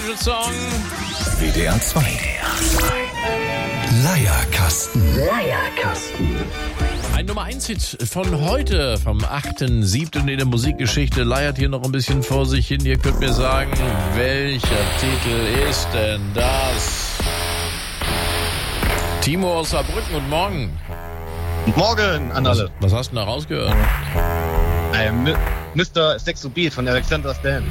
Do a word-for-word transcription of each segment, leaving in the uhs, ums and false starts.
romantischer Song. W D R zwei. Leierkasten. Leierkasten. Ein Nummer eins Hit von heute, vom achten siebten in der Musikgeschichte, leiert hier noch ein bisschen vor sich hin. Ihr könnt mir sagen, welcher Titel ist denn das? Timo aus Saarbrücken, und morgen. Morgen an alle. Was, was hast du denn da rausgehört? I'm Mister Sexo Beat von Alexander Stan.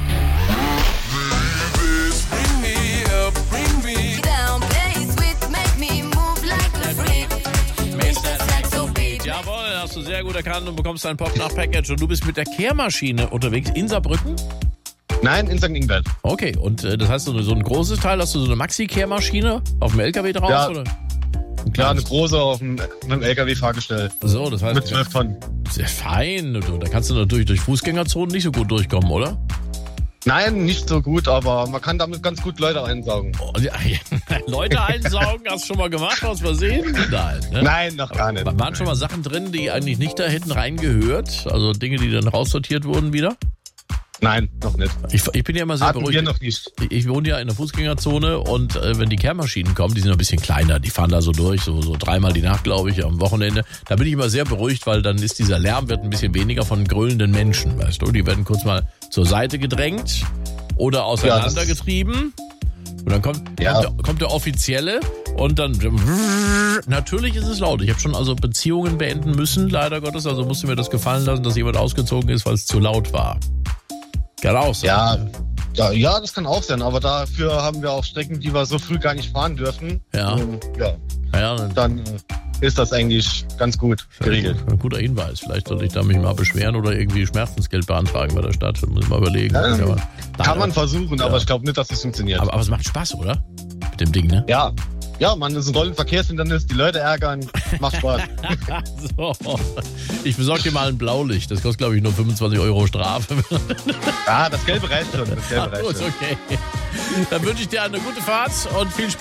Jawohl, hast du sehr gut erkannt und bekommst dein Pop-Nach-Package. Und du bist mit der Kehrmaschine unterwegs in Saarbrücken? Nein, in Sankt Ingbert. Okay, und äh, das heißt, so, so ein großes Teil, hast du so eine Maxi-Kehrmaschine auf dem L K W drauf? Ja. Oder? Ein Ja, eine große auf dem, mit dem L K W-Fahrgestell. So, das heißt, Mit zwölf Tonnen. sehr fein. Du, da kannst du natürlich durch Fußgängerzonen nicht so gut durchkommen, oder? Nein, nicht so gut, aber man kann damit ganz gut Leute einsaugen. Oh, ja, Leute einsaugen, hast du schon mal gemacht, aus Versehen? Nein, ne? Nein, noch gar nicht. Waren schon mal Sachen drin, die eigentlich nicht da hinten reingehört? Also Dinge, die dann raussortiert wurden wieder? Nein, noch nicht. Ich, ich bin ja immer sehr Hatten beruhigt. wir noch nicht. Ich, ich wohne ja in der Fußgängerzone und äh, wenn die Kehrmaschinen kommen, die sind noch ein bisschen kleiner, die fahren da so durch, so, so dreimal die Nacht, glaube ich, am Wochenende. Da bin ich immer sehr beruhigt, weil dann ist dieser Lärm wird ein bisschen weniger von grölenden Menschen, weißt du? Die werden kurz mal zur Seite gedrängt oder auseinandergetrieben. Und dann kommt, Ja. kommt, der, kommt der Offizielle und dann natürlich ist es laut. Ich habe schon also Beziehungen beenden müssen, leider Gottes. Also musste mir das gefallen lassen, dass jemand ausgezogen ist, weil es zu laut war. Kann auch sein. Ja, ja, ja, das kann auch sein, aber dafür haben wir auch Strecken, die wir so früh gar nicht fahren dürfen. Ja. Und, ja, Ja, dann, dann äh, ist das eigentlich ganz gut geregelt. ein guter Hinweis. Vielleicht sollte ich da mich mal beschweren oder irgendwie Schmerzensgeld beantragen bei der Stadt. Muss ich mal überlegen. Ja, kann man, Kann man versuchen, Ja. aber ich glaube nicht, dass es funktioniert. aber, aber es macht Spaß, oder? Mit dem Ding, ne? Ja, ja, man ist ein Rollenverkehrshindernis, die Leute ärgern, macht Spaß. So. Ich besorge dir mal ein Blaulicht. Das kostet, glaube ich, nur fünfundzwanzig Euro Strafe. Ja, das Gelbe reicht schon. Das Gelbe reicht Gut, schon. okay. Dann wünsche ich dir eine gute Fahrt und viel Spaß.